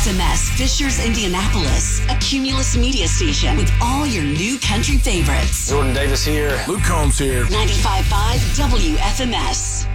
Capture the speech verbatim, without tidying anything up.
F M S Fishers, Indianapolis, a Cumulus media station with all your new country favorites. Jordan Davis here. Luke Combs here. ninety-five point five W F M S.